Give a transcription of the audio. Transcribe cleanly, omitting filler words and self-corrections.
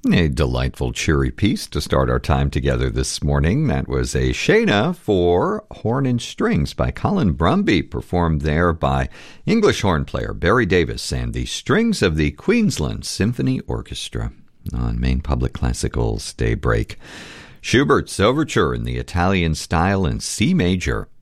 A delightful, cheery piece to start our time together this morning. That was a Shana for Horn and Strings by Colin Brumby, performed there by English horn player Barry Davis and the strings of the Queensland Symphony Orchestra on Maine Public Classical's Daybreak. Schubert's Overture in the Italian style in C major.